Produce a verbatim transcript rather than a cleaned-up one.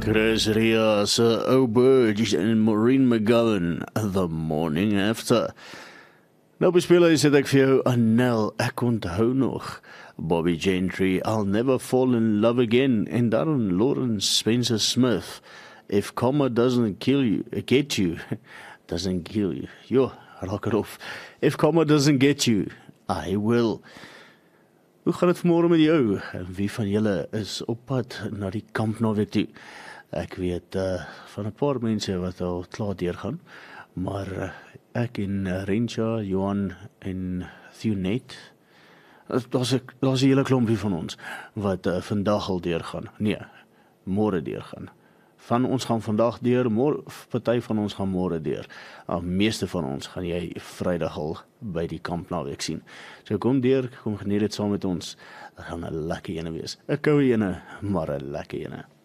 Chris Ria se ou Burge en Maureen McGowan, The Morning After. Nou bespeel hy, sê ek vir jou, Anel, ek onthou nog, Bobby Gentry, I'll Never Fall in Love Again, en dan Lawrence Spencer Smith, If Comma Doesn't Kill You, Get You, Doesn't Kill You, jo, raak het op, If Comma Doesn't Get You, I Will. Hoe gaan het vanmorgen met jou? En wie van julle is op pad na die kamp naweek toe? Ek weet uh, van 'n paar mense wat al klaar deurgaan, maar uh, ek en uh, Rensha, Johan en Thionet, daar's 'n daar's 'n hele klompie van ons wat uh, vandag al deurgaan. Nee, môre deurgaan. Van ons gaan vandag deur, môre, party van ons gaan môre deur. Uh, meeste van ons gaan jy Vrydag al by die kamp naweek sien. So kom deur, kom geniet dit saam met ons. Dit gaan 'n lekker ene wees. 'n Koue ene, maar 'n lekker ene.